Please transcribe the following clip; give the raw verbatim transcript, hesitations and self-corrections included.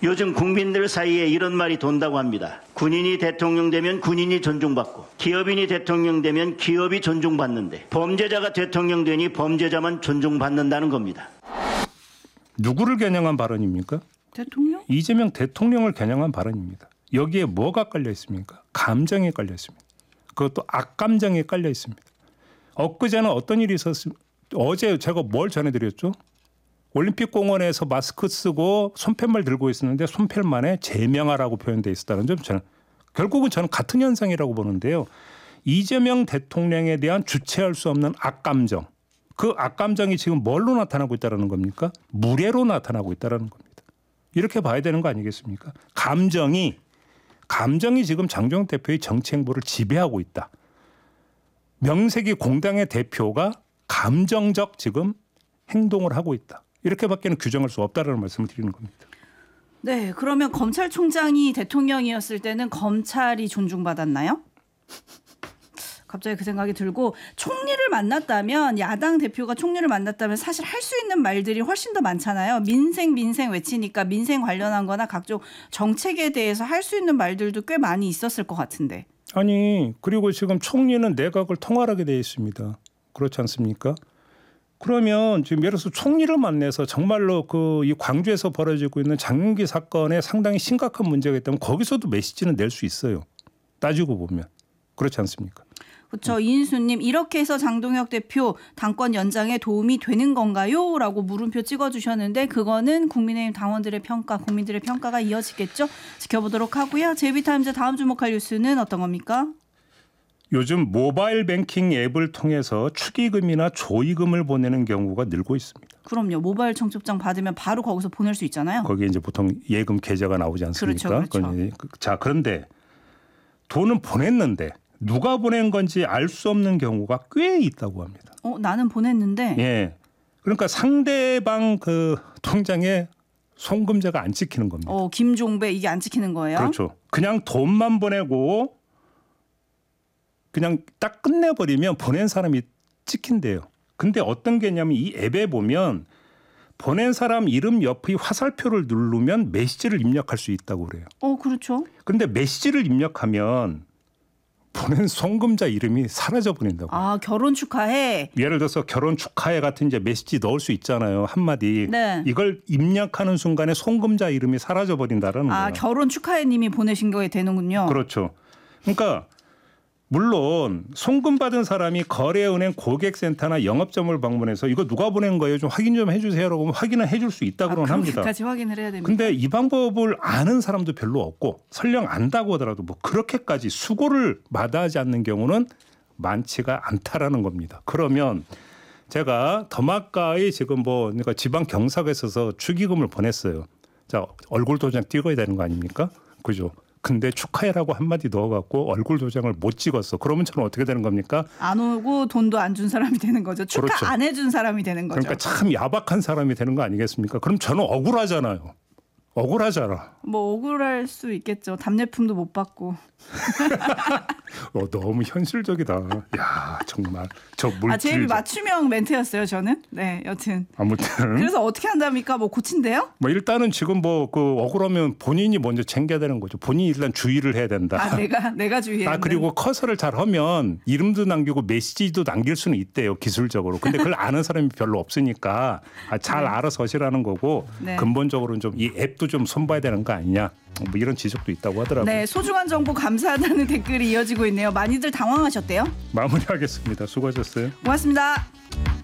요즘 국민들 사이에 이런 말이 돈다고 합니다. 군인이 대통령 되면 군인이 존중받고 기업인이 대통령 되면 기업이 존중받는데 범죄자가 대통령 되니 범죄자만 존중받는다는 겁니다. 누구를 겨냥한 발언입니까? 대통령? 이재명 대통령을 겨냥한 발언입니다. 여기에 뭐가 깔려 있습니까? 감정이 깔려 있습니다. 그것도 악감정이 깔려 있습니다. 엊그제는 어떤 일이 있었습니까? 어제 제가 뭘 전해드렸죠? 올림픽 공원에서 마스크 쓰고 손팻말 들고 있었는데 손팻말에 제명하라고 표현되어 있었다는 점 저는 결국은 저는 같은 현상이라고 보는데요. 이재명 대통령에 대한 주체할 수 없는 악감정, 그 악감정이 지금 뭘로 나타나고 있다는 겁니까? 무례로 나타나고 있다는 겁니다. 이렇게 봐야 되는 거 아니겠습니까? 감정이 감정이 지금 장종혁 대표의 정치 행보를 지배하고 있다. 명색이 공당의 대표가 감정적 지금 행동을 하고 있다. 이렇게밖에는 규정할 수 없다라는 말씀을 드리는 겁니다. 네, 그러면 검찰총장이 대통령이었을 때는 검찰이 존중받았나요? 갑자기 그 생각이 들고 총리를 만났다면 야당 대표가 총리를 만났다면 사실 할 수 있는 말들이 훨씬 더 많잖아요. 민생 민생 외치니까 민생 관련한 거나 각종 정책에 대해서 할 수 있는 말들도 꽤 많이 있었을 것 같은데. 아니 그리고 지금 총리는 내각을 통할하게 되어 있습니다. 그렇지 않습니까? 그러면 지금 예를 들어서 총리를 만나서 정말로 그 이 광주에서 벌어지고 있는 장윤기 사건에 상당히 심각한 문제가 있다면 거기서도 메시지는 낼 수 있어요. 따지고 보면. 그렇지 않습니까? 그렇죠. 음. 이인수님 이렇게 해서 장동혁 대표 당권 연장에 도움이 되는 건가요? 라고 물음표 찍어주셨는데 그거는 국민의힘 당원들의 평가, 국민들의 평가가 이어지겠죠. 지켜보도록 하고요. 제이비타임즈 다음 주목할 뉴스는 어떤 겁니까? 요즘 모바일 뱅킹 앱을 통해서 축의금이나 조의금을 보내는 경우가 늘고 있습니다. 그럼요. 모바일 청첩장 받으면 바로 거기서 보낼 수 있잖아요. 거기에 이제 보통 예금 계좌가 나오지 않습니까? 그렇죠. 그렇죠. 자, 그런데 돈은 보냈는데 누가 보낸 건지 알 수 없는 경우가 꽤 있다고 합니다. 어, 나는 보냈는데. 예. 그러니까 상대방 그 통장에 송금자가 안 찍히는 겁니다. 어, 김종배 이게 안 찍히는 거예요? 그렇죠. 그냥 돈만 보내고 그냥 딱 끝내버리면 보낸 사람이 찍힌대요. 근데 어떤 게 있냐면 이 앱에 보면 보낸 사람 이름 옆의 화살표를 누르면 메시지를 입력할 수 있다고 그래요. 어, 그렇죠. 그런데 메시지를 입력하면 보낸 송금자 이름이 사라져 버린다고. 아, 결혼 축하해. 예를 들어서 결혼 축하해 같은 이제 메시지 넣을 수 있잖아요. 한마디. 네. 이걸 입력하는 순간에 송금자 이름이 사라져 버린다라는 아, 거예요. 결혼 축하해 님이 보내신 거에 되는군요. 그렇죠. 그러니까 물론 송금받은 사람이 거래은행 고객센터나 영업점을 방문해서 이거 누가 보낸 거예요? 좀 확인 좀 해주세요라고 하면 확인을 해줄 수 있다고는 아, 합니다. 그렇게까지 확인을 해야 됩니다. 근데 이 방법을 아는 사람도 별로 없고 설령 안다고 하더라도 뭐 그렇게까지 수고를 마다하지 않는 경우는 많지가 않다라는 겁니다. 그러면 제가 더마카의 지금 뭐 그러니까 지방 경사가 있어서 축의금을 보냈어요. 자, 얼굴 도장 찍어야 되는 거 아닙니까? 그죠? 근데 축하해라고 한마디 넣어갖고 얼굴 도장을 못 찍었어. 그러면 저는 어떻게 되는 겁니까? 안 오고 돈도 안 준 사람이 되는 거죠. 축하 그렇죠. 안 해준 사람이 되는 거죠. 그러니까 참 야박한 사람이 되는 거 아니겠습니까? 그럼 저는 억울하잖아요. 억울하잖아. 뭐 억울할 수 있겠죠. 답례품도 못 받고. 어, 너무 현실적이다. 야 정말 저 물질. 아, 제이비 맞춤형 멘트였어요. 저는. 네, 여튼. 아무튼. 그래서 어떻게 한답니까? 뭐 고친대요? 뭐 일단은 지금 뭐 그 억울하면 본인이 먼저 챙겨야 되는 거죠. 본인이 일단 주의를 해야 된다. 아, 내가 내가 주의해. 아 그리고 커서를 잘 하면 이름도 남기고 메시지도 남길 수는 있대요. 기술적으로. 근데 그걸 아는 사람이 별로 없으니까 아, 잘 네. 알아서 하시라는 거고 네. 근본적으로는 좀 이 앱도 좀 손봐야 되는 거 아니냐. 뭐 이런 지적도 있다고 하더라고요. 네, 소중한 정보 감사하다는 댓글이 이어지고 있네요. 많이들 당황하셨대요. 마무리하겠습니다. 수고하셨어요. 고맙습니다.